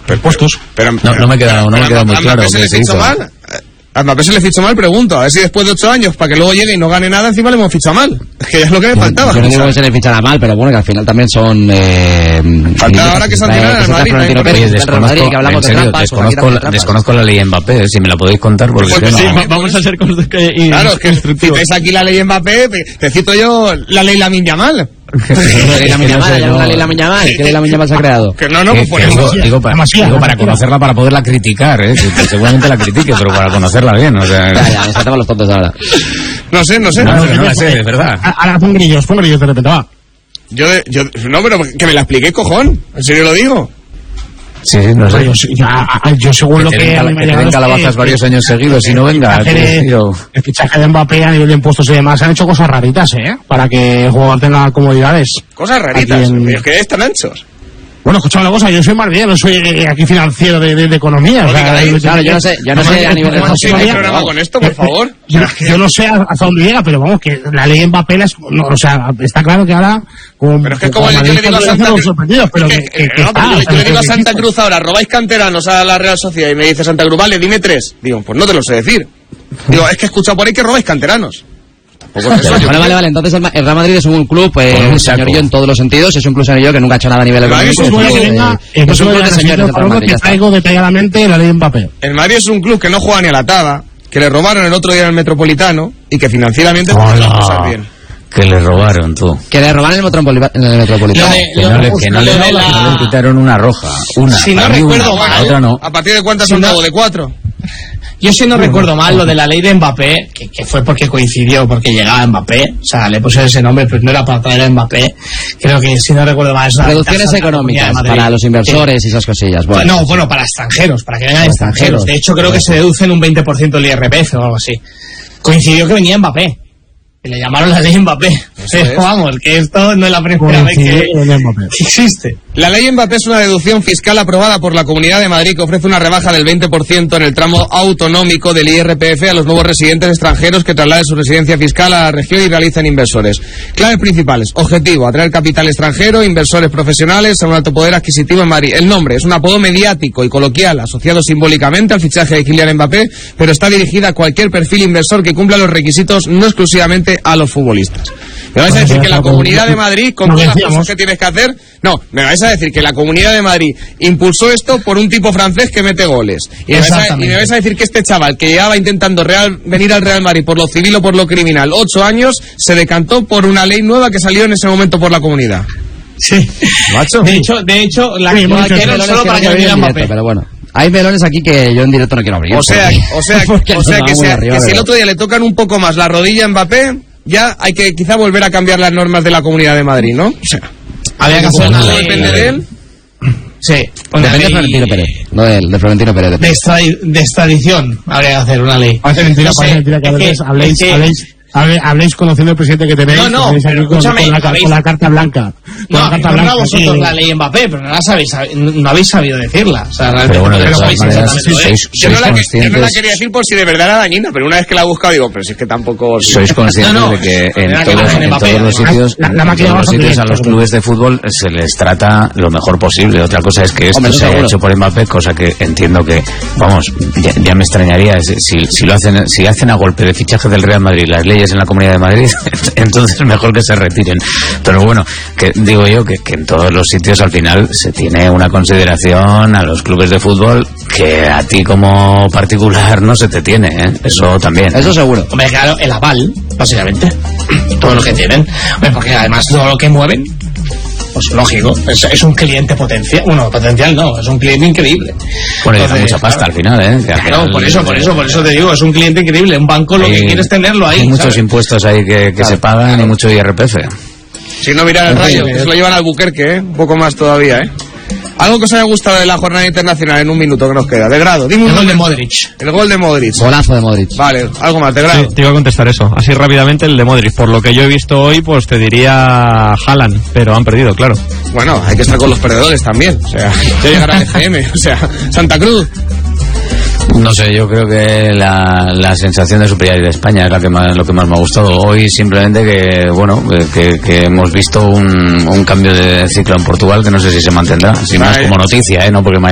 puestos. Pero no me queda muy claro. ¿A Mbappé se le fichó mal? A Mbappé se le fichó mal, pregunto. A ver si después de 8 años, para que luego llegue y no gane nada, encima le hemos fichado mal. Es que ya es lo que me faltaba. Yo no digo que se le fichara mal, pero bueno, que al final también son... Falta ahora que sancionar al Madrid. Oye, desconozco la ley Mbappé, si me la podéis contar. Porque vamos a ser constructivos. Claro, es que si ves aquí la ley Mbappé, te cito yo la ley Lamine Yamal. ¿Qué ley Lamine Yamal? ¿Qué ley Lamine Yamal se ha creado? Que no, pues por eso. Digo para conocerla, para poderla criticar, que seguramente la critique, pero para conocerla bien, o sea... Ya, nos saltamos los tontos ahora. No sé. No la sé, de verdad. Ahora pon grillos de repente, va. No, pero que me la expliqué, cojón. En serio lo digo. Sí, no sé. Yo según lo que te den calabazas varios años seguidos y no venga. El fichaje de Mbappé a nivel de impuestos y demás han hecho cosas raritas, para que el jugador tenga comodidades. Cosas raritas, es que están anchos. Bueno, escuchad una cosa, yo soy madrileño, no soy aquí financiero de economía. Claro, yo no sé a nivel de economía. Programa con esto, por favor. Yo no sé hasta dónde llega, pero vamos, que la ley Mbappé está claro que ahora... Pero es que es como yo le digo a Santa Cruz. Yo le digo a Santa Cruz ahora, robáis canteranos a la Real Sociedad, y me dice Santa Cruz, vale, dime 3. Digo, pues no te lo sé decir. Digo, es que he escuchado por ahí que robáis canteranos. Vale, entonces el Real Madrid es un club un señorío en todos los sentidos, es un club señorío que nunca ha hecho nada a nivel económico. Es un club de señores del Real Madrid. Que traigo detalladamente la ley Mbappé. El Madrid es un club que no juega ni a la tada, que le robaron el otro día en el Metropolitano y que financieramente hace las cosas bien. Que le robaron, tú. Que le robaron en el Metropolitano. Que no le quitaron una roja. Una. Si no recuerdo mal, otra no. ¿A partir de cuántas son de 4? Yo si no recuerdo mal lo de la ley de Mbappé, que fue porque coincidió, porque llegaba Mbappé, o sea, le pusieron ese nombre, pero no era para traer a Mbappé. Creo que si no recuerdo mal es una reducciones económicas para los inversores y esas cosillas. Bueno, para extranjeros, para que vengan extranjeros. De hecho, creo que se deducen un 20% el IRPF o algo así. Coincidió que venía Mbappé. Y le llamaron la ley Mbappé. Vamos, que esto no es la primera vez que existe. La ley Mbappé es una deducción fiscal aprobada por la Comunidad de Madrid que ofrece una rebaja del 20% en el tramo autonómico del IRPF a los nuevos residentes extranjeros que trasladen su residencia fiscal a la región y realicen inversores. Claves principales. Objetivo: atraer capital extranjero, inversores profesionales a un alto poder adquisitivo en Madrid. El nombre es un apodo mediático y coloquial asociado simbólicamente al fichaje de Kylian Mbappé, pero está dirigida a cualquier perfil inversor que cumpla los requisitos, no exclusivamente a los futbolistas. ¿Me vais a decir que la Comunidad de Madrid, con todas las cosas que tienes que hacer? No, me vais a decir que la Comunidad de Madrid impulsó esto por un tipo francés que mete goles. Y me vais a decir que este chaval que llevaba intentando venir al Real Madrid por lo civil o por lo criminal 8 años, se decantó por una ley nueva que salió en ese momento por la Comunidad. Sí. ¿Macho? De hecho, la que solo para que viniera Mbappé. Pero bueno. Hay melones aquí que yo en directo no quiero abrir. O sea que si el otro día le tocan un poco más la rodilla a Mbappé, ya hay que quizá volver a cambiar las normas de la Comunidad de Madrid, ¿no? O sea, había que hacer ¿no depende de él? Sí. Depende de Florentino Pérez. No de Florentino Pérez. De extradición habría que hacer una ley. Parece mentira que a veces habléis conociendo al presidente que tenéis. No, escúchame, con la carta blanca. No vosotros la ley Mbappé, pero no habéis sabido decirla. O sea, pero bueno, yo no la quería decir por si de verdad era dañina, pero una vez que la he buscado digo, pero si es que tampoco... Sois conscientes de que en todos los sitios a los clubes de fútbol se les trata lo mejor posible. Otra cosa es que esto se haya hecho por Mbappé, cosa que entiendo que, vamos, ya me extrañaría si hacen a golpe de fichaje del Real Madrid las leyes en la Comunidad de Madrid, entonces mejor que se retiren. Pero bueno, que digo yo que en todos los sitios al final se tiene una consideración a los clubes de fútbol que a ti como particular no se te tiene, ¿eh? Eso también. Eso seguro. Hombre, claro, el aval, básicamente. Todo lo que tienen. Hombre, porque además todo lo que mueven, pues lógico, es un cliente potencial. Bueno, potencial no, es un cliente increíble. Bueno, y da mucha pasta al final, ¿eh? Claro, por eso te digo, es un cliente increíble. Un banco lo que quiere es tenerlo ahí. Hay muchos impuestos ahí que se pagan y mucho IRPF. Si no, mirad el Rayo, que se lo llevan al Albuquerque, un poco más todavía, Algo que os haya gustado de la jornada internacional en un minuto que nos queda. De grado, dime el gol de Modric. El gol de Modric. Golazo de Modric. Vale, algo más, de grado. Sí, te iba a contestar eso. Así rápidamente el de Modric. Por lo que yo he visto hoy, pues te diría Haaland, pero han perdido, claro. Bueno, hay que estar con los perdedores también. O sea, ya llegará el FM. O sea, Santa Cruz. No sé, yo creo que la sensación de superioridad de España es lo que más me ha gustado. Hoy simplemente que hemos visto un cambio de ciclo en Portugal que no sé si se mantendrá. Sin más como noticia, no porque me haya